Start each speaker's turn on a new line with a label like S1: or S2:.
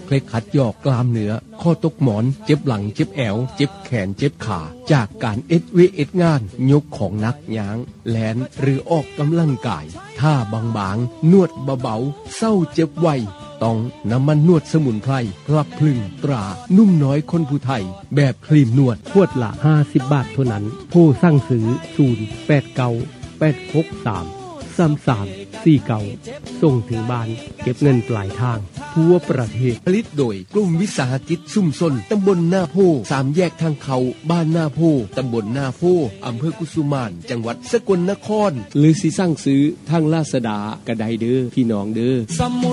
S1: เคล็ดขัดยอกกล้ามเนื้อข้อตกหมอนเจ็บหลังเจ็บแอวเจ็บแขนเจ็บขาจากการเอ็ดงานยกของหนักย้างแลนหรือออกกำลังกายท่าบางๆนวดเบาๆเศร้าเจ็บไวต้องน้ำมันนวดสมุนไพรพลับพลึงตรานุ่มน้อยคนผู้ไทยแบบครีมนวดขวดละ50 บาทเท่านั้นผู้สั่งซื้อ0898633349ส่งถึงบ้านเก็บเงินปลายทางทั่วประเทศผลิตโดยกลุ่มวิสาหกิจชุมชนตำบลหน้าโพ3แยกทางเขาบ้านหน้าโพตำบลหน้าโพอำเภอกุสุมานจังหวัดสกลนครหรือสิสั่งซื้อทางลาซาด้าก็ได้เด้อพี่น้องเด้อ